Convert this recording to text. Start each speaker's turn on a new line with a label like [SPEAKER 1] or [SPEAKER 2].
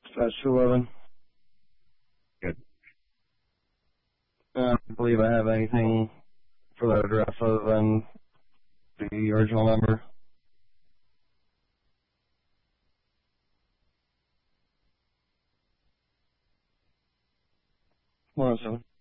[SPEAKER 1] 211.
[SPEAKER 2] Good.
[SPEAKER 1] I don't believe I have anything for that address other than the original number. 107.